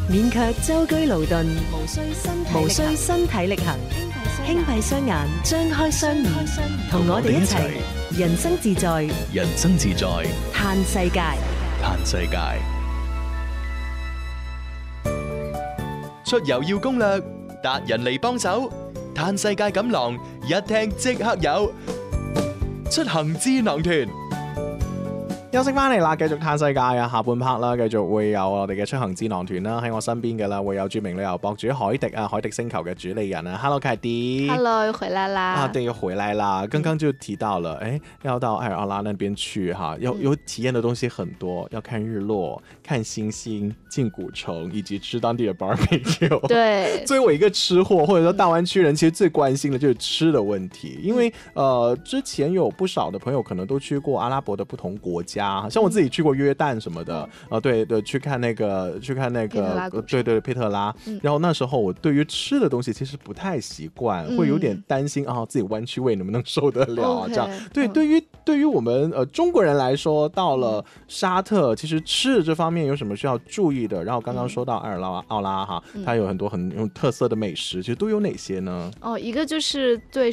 免卻舟車勞頓，無需身體力行，輕閉雙眼，張開雙耳，同我哋一齊人生自在， 人生自在， 嘆世界。 嘆世界。出遊要攻略，達人嚟幫手，嘆世界錦囊一聽即刻有，出行智囊團。 休息翻嚟啦，繼續嘆世界啊！下半 part 啦，繼續會有我哋嘅出行智囊團啦，喺我身邊嘅啦，會有著名旅遊博主海迪啊，海迪星球嘅主理人啊 ，Hello 凱迪 ，Hello 又回來啦， 啊，對，又回來啦。剛剛就提到了，要到愛爾蘭那邊去哈，有體驗的東西很多，要看日落、看星星、進古城，以及吃當地的 barbecue。 對， 作為我一個吃貨，或者說大灣區人，其實最關心的就是吃的問題，因為之前有不少的朋友可能都去過阿拉伯的不同國家。像我自己去過約旦什麼的，對，去看那個，對，佩特拉。然後那時候我對於吃的東西其實不太習慣，會有點擔心啊，自己灣區胃能不能受得了啊？這樣。對，對於我們中國人來說，到了沙特，其實吃的這方面有什麼需要注意的？然後剛剛說到愛爾蘭奧拉哈，它有很多很有特色的美食，其實都有哪些呢？ 一個就是對